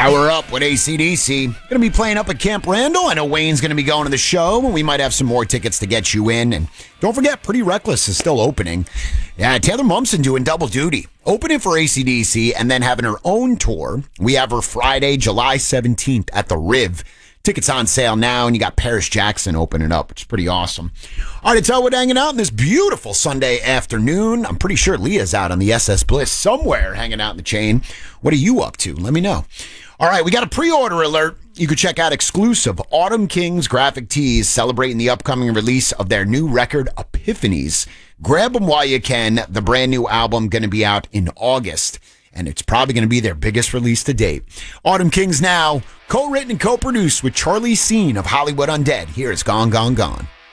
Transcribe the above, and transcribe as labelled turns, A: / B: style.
A: Power up with AC/DC. Going to be playing up at Camp Randall. I know Wayne's going to be going to the show, and we might have some more tickets to get you in. And don't forget, Pretty Reckless is still opening. Yeah, Taylor Momsen doing double duty. Opening for AC/DC and then having her own tour. We have her Friday, July 17th at the Riv. Tickets on sale now, and you got Paris Jackson opening up, which is pretty awesome. All right, it's Elwood hanging out on this beautiful Sunday afternoon. I'm pretty sure Leah's out on the SS Bliss somewhere hanging out in the chain. What are you up to? Let me know. All right, we got a pre-order alert. You can check out exclusive Autumn Kings graphic tees celebrating the upcoming release of their new record, Epiphanies. Grab them while you can. The brand new album going to be out in August, and it's probably going to be their biggest release to date. Autumn Kings now, co-written and co-produced with Charlie Scene of Hollywood Undead. Here it's Gone, Gone, Gone.